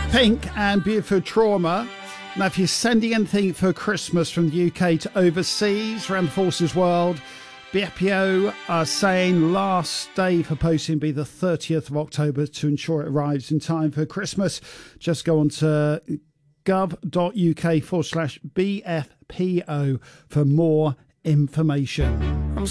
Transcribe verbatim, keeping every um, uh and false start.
Pink and Beautiful Trauma. Now, if you're sending anything for Christmas from the U K to overseas, around the Forces World, B F P O are saying last day for posting be the thirtieth of October to ensure it arrives in time for Christmas. Just go on to gov.uk forward slash BFPO for more information.